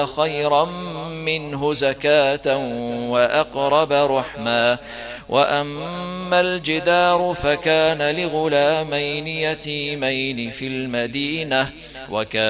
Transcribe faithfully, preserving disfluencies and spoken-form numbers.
خيرا منه زكاة وأقرب رحما. وأما الجدار فكان لغلامين يتيمين في المدينة وكان